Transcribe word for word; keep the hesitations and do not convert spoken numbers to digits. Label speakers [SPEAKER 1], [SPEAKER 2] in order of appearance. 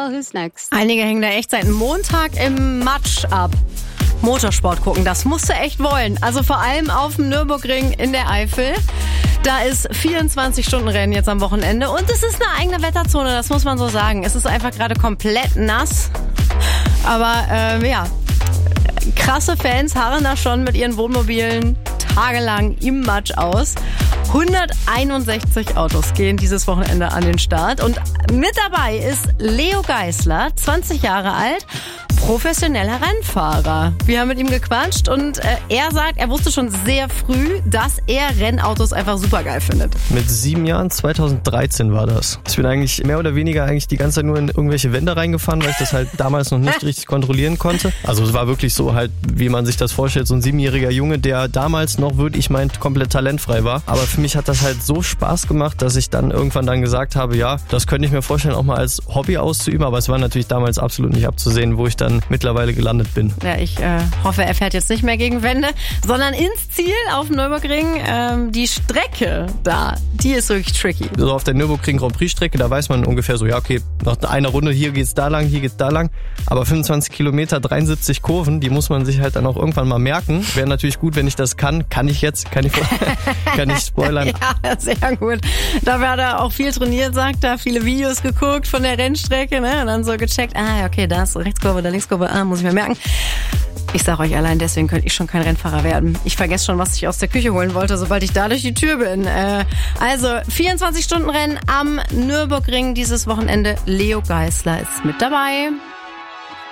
[SPEAKER 1] Well, who's next?
[SPEAKER 2] Einige hängen da echt seit Montag im Matsch ab. Motorsport gucken, das musst du echt wollen. Also vor allem auf dem Nürburgring in der Eifel. Da ist vierundzwanzig-Stunden-Rennen jetzt am Wochenende und es ist eine eigene Wetterzone, das muss man so sagen. Es ist einfach gerade komplett nass. Aber äh, ja, krasse Fans harren da schon mit ihren Wohnmobilen tagelang im Matsch aus. hunderteinundsechzig Autos gehen dieses Wochenende an den Start. Und mit dabei ist Leo Geisler, zwanzig Jahre alt, professioneller Rennfahrer. Wir haben mit ihm gequatscht und äh, er sagt, er wusste schon sehr früh, dass er Rennautos einfach super geil findet.
[SPEAKER 3] Mit sieben Jahren, zweitausenddreizehn war das. Ich bin eigentlich mehr oder weniger eigentlich die ganze Zeit nur in irgendwelche Wände reingefahren, weil ich das halt damals noch nicht richtig kontrollieren konnte. Also es war wirklich so halt, wie man sich das vorstellt, so ein siebenjähriger Junge, der damals noch, würde ich meinen, komplett talentfrei war. Aber für mich hat das halt so Spaß gemacht, dass ich dann irgendwann dann gesagt habe, ja, das könnte ich mir vorstellen, auch mal als Hobby auszuüben. Aber es war natürlich damals absolut nicht abzusehen, wo ich dann mittlerweile gelandet bin.
[SPEAKER 2] Ja, ich äh, hoffe, er fährt jetzt nicht mehr gegen Wände, sondern ins Ziel auf dem Nürburgring. Ähm, die Strecke da, die ist wirklich tricky.
[SPEAKER 3] So auf der Nürburgring Grand Prix Strecke, da weiß man ungefähr so, ja okay, nach einer Runde, hier geht's da lang, hier geht's da lang. Aber fünfundzwanzig Kilometer, dreiundsiebzig Kurven, die muss man sich halt dann auch irgendwann mal merken. Wäre natürlich gut, wenn ich das kann. Kann ich jetzt? Kann ich, kann ich spoilern?
[SPEAKER 2] Ja, sehr gut. Dafür hat er auch viel trainiert, sagt er, viele Videos geguckt von der Rennstrecke, ne? Und dann so gecheckt, ah, okay, da ist Rechtskurve, da Linkskurve, ah, muss ich mir merken. Ich sag euch allein, deswegen könnte ich schon kein Rennfahrer werden. Ich vergesse schon, was ich aus der Küche holen wollte, sobald ich da durch die Tür bin. Äh, also vierundzwanzig Stunden Rennen am Nürburgring dieses Wochenende. Leo Geisler ist mit dabei.